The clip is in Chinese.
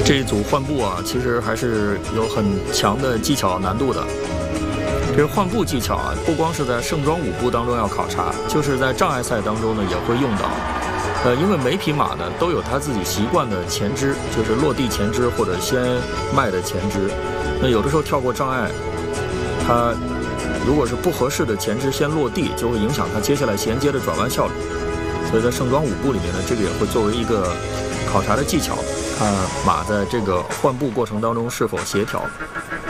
这一组换步啊，其实还是有很强的技巧难度的。这个换步技巧啊，不光是在盛装舞步当中要考察，就是在障碍赛当中呢也会用到。因为每匹马呢都有它自己习惯的前肢，就是落地前肢或者先迈的前肢。那有的时候跳过障碍，它如果是不合适的前肢先落地，就会影响它接下来衔接的转弯效率。所以在盛装舞步里面呢，这个也会作为一个考察的技巧，看马在这个换步过程当中是否协调。